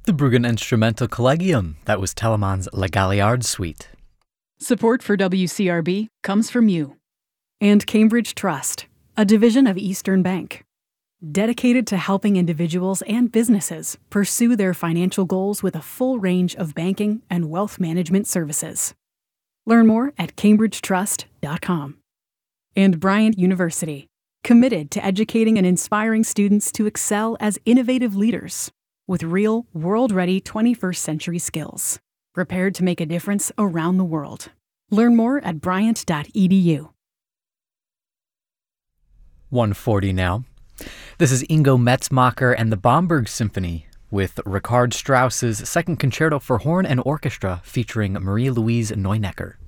The Bruggen Instrumental Collegium. That was Telemann's La Galliard Suite. Support for WCRB comes from you. And Cambridge Trust, a division of Eastern Bank, dedicated to helping individuals and businesses pursue their financial goals with a full range of banking and wealth management services. Learn more at cambridgetrust.com. And Bryant University, committed to educating and inspiring students to excel as innovative leaders with real, world-ready 21st century skills, prepared to make a difference around the world. Learn more at bryant.edu. 1:40 now. This is Ingo Metzmacher and the Bomberg Symphony with Richard Strauss's Second Concerto for Horn and Orchestra featuring Marie-Louise Neunecker.